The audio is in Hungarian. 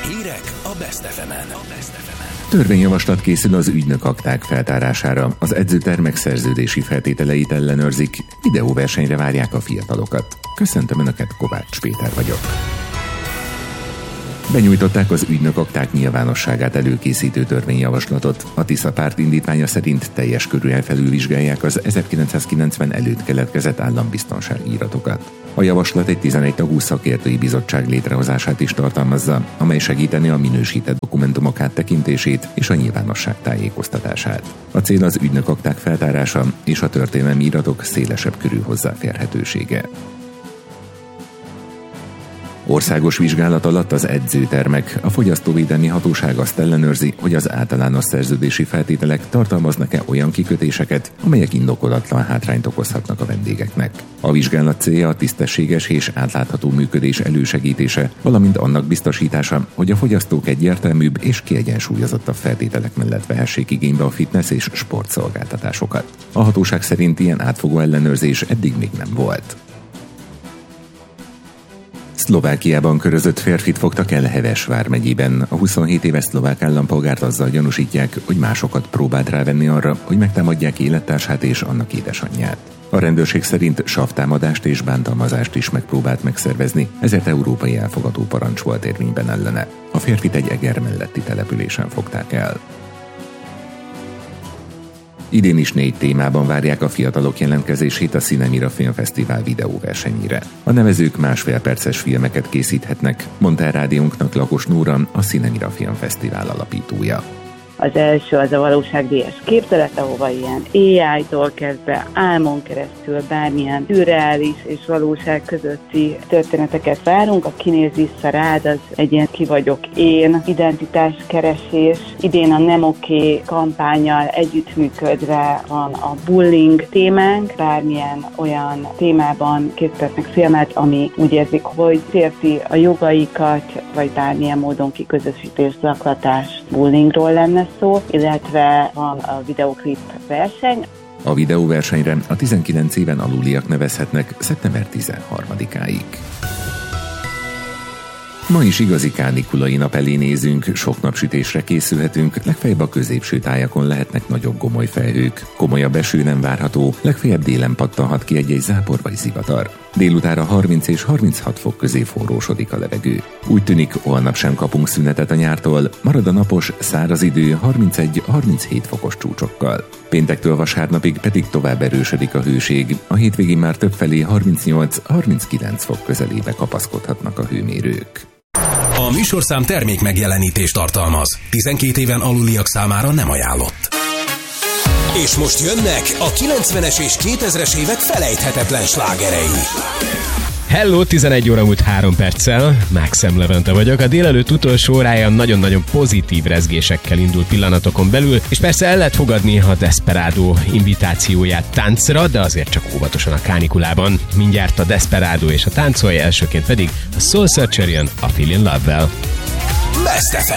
Hírek a Best FM-en. Törvényjavaslat készül az ügynök akták feltárására. Az edzőtermek szerződési feltételeit ellenőrzik, videóversenyre várják a fiatalokat. Köszöntöm Önöket, Kovács Péter vagyok. Benyújtották az ügynök akták nyilvánosságát előkészítő törvényjavaslatot. A Tisza párt indítványa szerint teljes körűen felülvizsgálják az 1990 előtt keletkezett állambiztonsági iratokat. A javaslat egy 11 tagú szakértői bizottság létrehozását is tartalmazza, amely segíteni a minősített dokumentumok áttekintését és a nyilvánosság tájékoztatását. A cél az ügynök akták feltárása és a történelmi iratok szélesebb körű hozzáférhetősége. Országos vizsgálat alatt az edzőtermek. A Fogyasztóvédelmi Hatóság azt ellenőrzi, hogy az általános szerződési feltételek tartalmaznak-e olyan kikötéseket, amelyek indokolatlan hátrányt okozhatnak a vendégeknek. A vizsgálat célja a tisztességes és átlátható működés elősegítése, valamint annak biztosítása, hogy a fogyasztók egyértelműbb és kiegyensúlyozottabb feltételek mellett vehessék igénybe a fitness és sportszolgáltatásokat. A hatóság szerint ilyen átfogó ellenőrzés eddig még nem volt. Szlovákiában körözött férfit fogtak el Heves vármegyében. A 27 éves szlovák állampolgárt azzal gyanúsítják, hogy másokat próbált rávenni arra, hogy megtámadják élettársát és annak édesanyját. A rendőrség szerint savtámadást és bántalmazást is megpróbált megszervezni, ezért európai elfogató parancs volt érvényben ellene. A férfit egy Eger melletti településen fogták el. Idén is 4 témában várják a fiatalok jelentkezését a Cinemira Filmfesztivál videóversenyére. A nevezők 1,5 perces filmeket készíthetnek, mondta el rádiónknak Lakos Nóra, a Cinemira Filmfesztivál alapítója. Az első az a valóságdíjas képzelet, ahova ilyen AI-tól kezdve álmon keresztül bármilyen szürreális és valóság közötti történeteket várunk. A Kinéz vissza rád, az egy ilyen ki vagyok én identitáskeresés. Idén a Nem Oké kampánnyal együttműködve van a bullying témánk. Bármilyen olyan témában készítetnek filmet, ami úgy érzik, hogy sérti a jogaikat, vagy bármilyen módon kiközösítés, zaklatás, bullyingról lenne szó, illetve van a videoklip verseny. A videóversenyre a 19 éven aluliak nevezhetnek szeptember 13-áig. Ma is igazi kánikulai nap elé nézünk, sok napsütésre készülhetünk, legfeljebb a középső tájakon lehetnek nagyobb gomoly felhők. Komolyabb eső nem várható, legfeljebb délen pattanhat ki egy zápor vagy zivatar. Délutára 30 és 36 fok közé forrósodik a levegő. Úgy tűnik, holnap sem kapunk szünetet a nyártól, marad a napos, száraz idő 31-37 fokos csúcsokkal. Péntektől vasárnapig pedig tovább erősödik a hőség, a hétvégén már többfelé 38-39 fok közelébe kapaszkodhatnak a hőmérők. A műsorszám termék megjelenítést tartalmaz. 12 éven aluliak számára nem ajánlott. És most jönnek a 90-es és 2000-es évek felejthetetlen slágerei. Hello, 11 óra múlt 3 perccel, Mákszem Levente vagyok. A délelőtt utolsó órája nagyon-nagyon pozitív rezgésekkel indul pillanatokon belül, és persze el lehet fogadni a Desperado invitációját táncra, de azért csak óvatosan a kánikulában. Mindjárt a Desperado és a táncolja, elsőként pedig a Soul Searcher jön a Feel in Love-vel. Best FM.